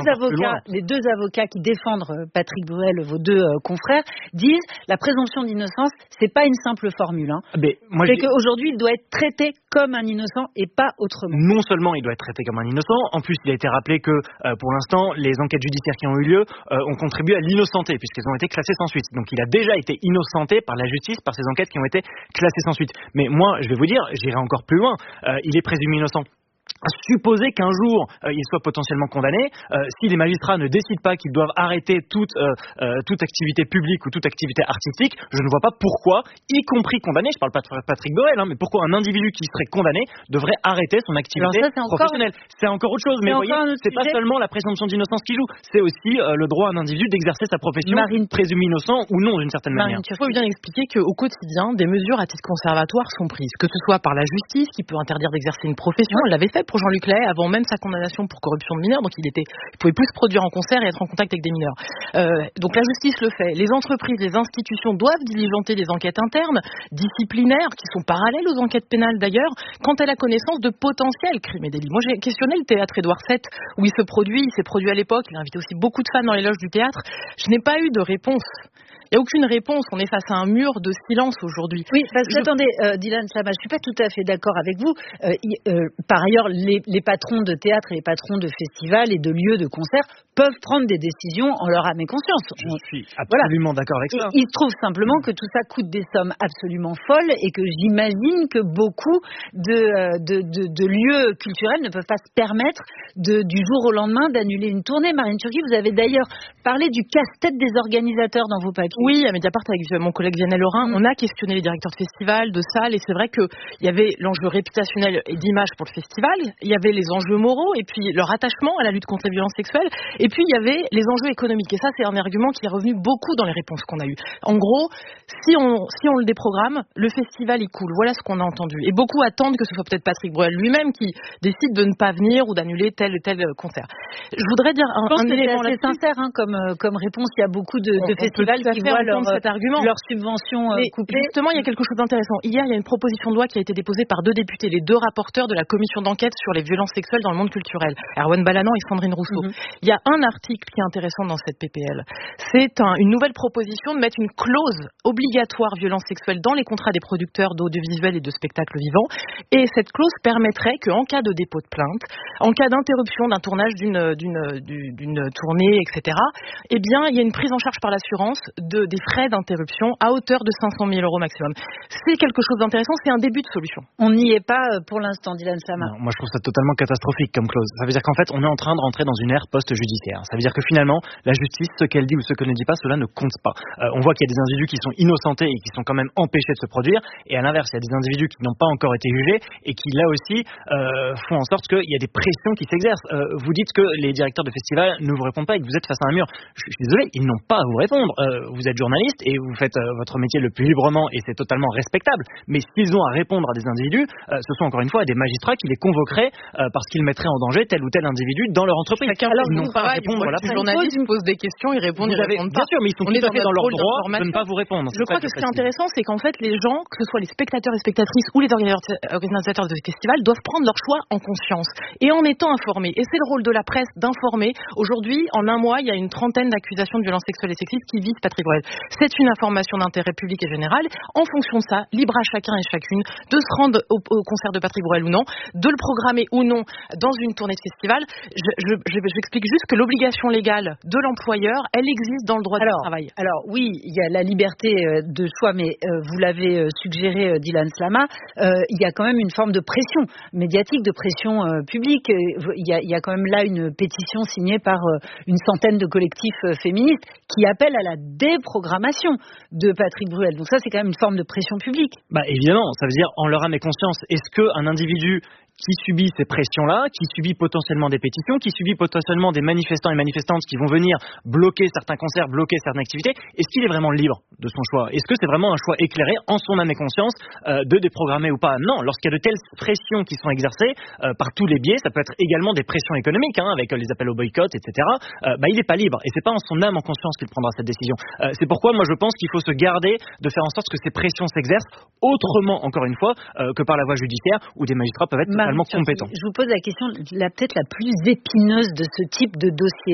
deux avocats qui défendent Patrick Bruel, vos deux confrères, disent la présomption d'innocence, c'est pas une simple formule. C'est qu'aujourd'hui, il doit être traité comme un innocent et pas autrement. Non seulement il doit être traité comme un innocent, en plus il a été rappelé que pour l'instant, les enquêtes judiciaires qui ont eu lieu ont contribué à l'innocenter puisqu'elles ont été classées sans suite. Donc il a déjà été innocenté par la justice, par ces enquêtes qui ont été classées sans suite. Mais moi, je vais vous dire, j'irai encore plus loin. Il est présumé innocent. Supposer qu'un jour il soit potentiellement condamné, si les magistrats ne décident pas qu'ils doivent arrêter toute activité publique ou toute activité artistique, je ne vois pas pourquoi, y compris condamné, je parle pas de Patrick Bruel, mais pourquoi un individu qui serait condamné devrait arrêter son activité professionnelle. C'est encore autre chose, mais vous voyez, c'est pas seulement la présomption d'innocence qui joue, c'est aussi le droit à un individu d'exercer sa profession, présumé innocent ou non d'une certaine manière. Il faut bien expliquer qu'au quotidien, des mesures à titre conservatoire sont prises, que ce soit par la justice qui peut interdire d'exercer une profession, elle l'avait fait pour Jean-Luc Lahaye avant même sa condamnation pour corruption de mineurs, donc il pouvait plus se produire en concert et être en contact avec des mineurs. Donc la justice le fait. Les entreprises, les institutions doivent diligenter des enquêtes internes, disciplinaires, qui sont parallèles aux enquêtes pénales d'ailleurs, quand elle a connaissance de potentiels crimes et délits. Moi j'ai questionné le théâtre Édouard VII où il s'est produit à l'époque, il a invité aussi beaucoup de fans dans les loges du théâtre. Je n'ai pas eu de réponse. Il n'y a aucune réponse, on est face à un mur de silence aujourd'hui. Oui, parce que, attendez, Dylan Slama, je ne suis pas tout à fait d'accord avec vous. Par ailleurs, les patrons de théâtre et les patrons de festivals et de lieux de concert peuvent prendre des décisions en leur âme et conscience. Je suis absolument d'accord avec ça. Il se trouve simplement que tout ça coûte des sommes absolument folles et que j'imagine que beaucoup de lieux culturels ne peuvent pas se permettre du jour au lendemain d'annuler une tournée. Marine Turki, vous avez d'ailleurs parlé du casse-tête des organisateurs dans vos papiers. Oui, à Mediapart avec mon collègue Vianney Laurin, on a questionné les directeurs de festivals, de salles, et c'est vrai qu'il y avait l'enjeu réputationnel et d'image pour le festival, il y avait les enjeux moraux, et puis leur attachement à la lutte contre les violences sexuelles, et puis il y avait les enjeux économiques. Et ça, c'est un argument qui est revenu beaucoup dans les réponses qu'on a eues. En gros, si on le déprogramme, le festival il coule. Voilà ce qu'on a entendu. Et beaucoup attendent que ce soit peut-être Patrick Bruel lui-même qui décide de ne pas venir ou d'annuler tel ou tel concert. Je voudrais dire un élément assez sincère comme réponse. Il y a beaucoup de festivals qui voient leur subvention coupée. Justement, il y a quelque chose d'intéressant. Hier, il y a une proposition de loi qui a été déposée par deux députés, les deux rapporteurs de la commission d'enquête sur les violences sexuelles dans le monde culturel, Erwan Balanant et Sandrine Rousseau. Il y a un article qui est intéressant dans cette PPL. C'est une nouvelle proposition de mettre une clause obligatoire violence sexuelle dans les contrats des producteurs d'audiovisuel et de spectacles vivants. Et cette clause permettrait qu'en cas de dépôt de plainte, en cas d'interruption d'un tournage d'une tournée, etc., eh bien, il y a une prise en charge par l'assurance des frais d'interruption à hauteur de 500 000 € maximum. C'est quelque chose d'intéressant, c'est un début de solution. On n'y est pas pour l'instant, Dylan Slama. Non, moi je trouve ça totalement catastrophique comme clause. Ça veut dire qu'en fait, on est en train de rentrer dans une ère post-judiciaire. Ça veut dire que finalement, la justice, ce qu'elle dit ou ce qu'elle ne dit pas, cela ne compte pas. On voit qu'il y a des individus qui sont innocentés et qui sont quand même empêchés de se produire. Et à l'inverse, il y a des individus qui n'ont pas encore été jugés et qui, là aussi, font en sorte qu'il y a des pressions qui s'exercent. Vous dites que les directeurs de festivals ne vous répondent pas et que vous êtes face à un mur. Je suis désolé, ils n'ont pas à vous répondre. Vous êtes journaliste et vous faites votre métier le plus librement et c'est totalement respectable. Mais s'ils ont à répondre à des individus, ce sont encore une fois des magistrats qui les convoqueraient parce qu'ils mettraient en danger tel ou tel individu dans leur entreprise. Alors, ils n'ont pas à répondre. Les journalistes posent des questions, ils répondent, ils répondent pas. Bien sûr, mais ils sont tout à fait dans leur droit de ne pas vous répondre. Je crois que ce qui est intéressant, c'est qu'en fait, les gens, que ce soit les spectateurs et spectatrices ou les organisateurs de festivals, doivent prendre leur choix en conscience et en étant informés. Et c'est le rôle de la presse d'informer. Aujourd'hui, en un mois, il y a une trentaine d'accusations de violences sexuelles et sexistes qui visent Patrick Bruel. C'est une information d'intérêt public et général. En fonction de ça, libre à chacun et chacune de se rendre au concert de Patrick Bruel ou non, de le programmer ou non dans une tournée de festival. J'explique juste que l'obligation légale de l'employeur, elle existe dans le droit du travail. Alors oui, il y a la liberté de choix, mais vous l'avez suggéré, Dylan Slama, il y a quand même une forme de pression médiatique, de pression publique. Il y a quand même là une pétition signée par une centaine de collectifs féministes qui appellent à la déprogrammation de Patrick Bruel. Donc ça, c'est quand même une forme de pression publique. Évidemment, ça veut dire en leur âme et conscience. Est-ce qu'un individu qui subit ces pressions-là, qui subit potentiellement des pétitions, qui subit potentiellement des manifestants et manifestantes qui vont venir bloquer certains concerts, bloquer certaines activités, est-ce qu'il est vraiment libre de son choix? Est-ce que c'est vraiment un choix éclairé en son âme et conscience de déprogrammer ou pas? Non, lorsqu'il y a de telles pressions qui sont exercées par tous les biais, ça peut être également des pressions économiques, avec les appels au boycott, etc. Il n'est pas libre et c'est pas en son âme en conscience qu'il prendra cette décision. C'est pourquoi moi je pense qu'il faut se garder de faire en sorte que ces pressions s'exercent autrement, encore une fois, que par la voie judiciaire où des magistrats peuvent être totalement compétents. Je vous pose la question peut-être la plus épineuse de ce type de dossier.